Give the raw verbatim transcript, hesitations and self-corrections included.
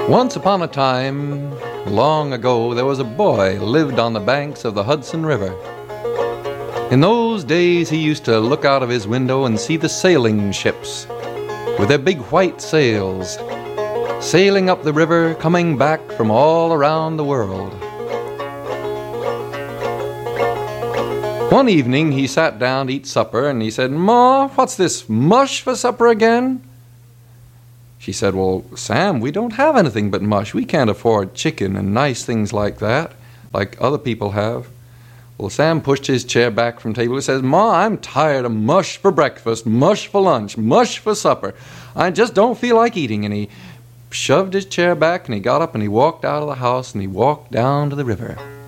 Once upon a time, long ago, there was a boy lived on the banks of the Hudson River. In those days, he used to look out of his window and see the sailing ships with their big white sails, sailing up the river, coming back from all around the world. One evening, he sat down to eat supper, and he said, "Ma, what's this, mush for supper again?" She said, "Well, Sam, we don't have anything but mush. We can't afford chicken and nice things like that, like other people have." Well, Sam pushed his chair back from the table and says, "Ma, I'm tired of mush for breakfast, mush for lunch, mush for supper. I just don't feel like eating." And he shoved his chair back, and he got up, and he walked out of the house, and he walked down to the river.